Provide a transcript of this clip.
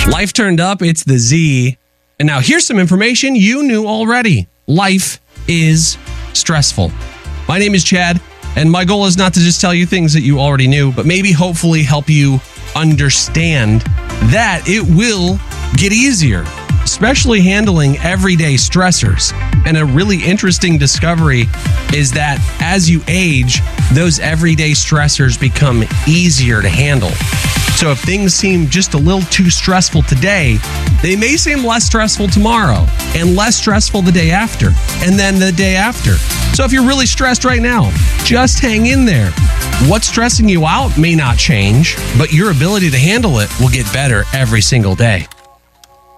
Life turned up, it's the Z. And now here's some information you knew already. Life is stressful. My name is Chad, and my goal is not to just tell you things that you already knew, but maybe hopefully help you understand that it will get easier, especially handling everyday stressors. And a really interesting discovery is that as you age, those everyday stressors become easier to handle. So if things seem just a little too stressful today, they may seem less stressful tomorrow and less stressful the day after and then the day after. So if you're really stressed right now, just hang in there. What's stressing you out may not change, but your ability to handle it will get better every single day.